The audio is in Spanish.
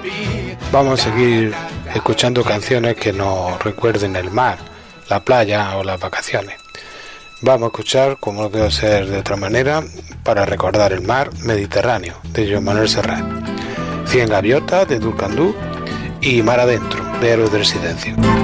Vamos a seguir escuchando canciones que nos recuerden el mar, la playa o las vacaciones. Vamos a escuchar, como no puede ser de otra manera, para recordar el mar Mediterráneo, de Joan Manuel Serrat, 100 gaviotas, de Durcandú, y Mar adentro, de Héroes del Silencio.